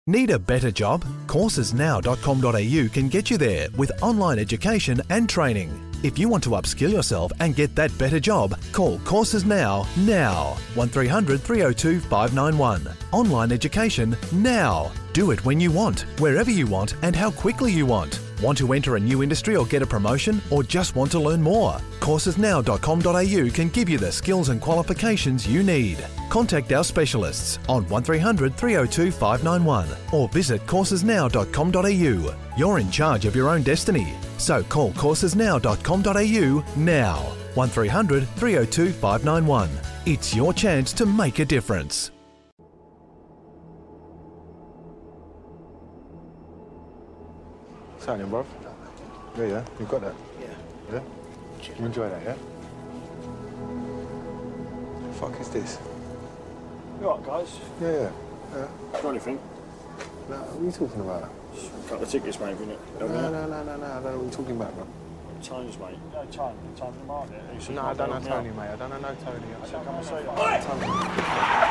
Need a better job? Coursesnow.com.au can get you there with online education and training. If you want to upskill yourself and get that better job, call Courses Now. 1300 302 591. Online education now. Do it when you want, wherever you want and how quickly you want. Want to enter a new industry or get a promotion, or just want to learn more? Coursesnow.com.au can give you the skills and qualifications you need. Contact our specialists on 1300 302 591 or visit coursesnow.com.au. You're in charge of your own destiny, so call coursesnow.com.au now. 1300 302 591. It's your chance to make a difference. Signing, bruv. Yeah, you got that? Yeah? You enjoy that, yeah? The fuck is this? You alright, guys? Yeah. Got anything? No, what are you talking about? A couple of tickets, maybe, innit? No, I don't know what you're talking about, bro. Tones, mate. No, Tone from the market. No, I don't know Tony, mate. I don't know Tony. Come and see you.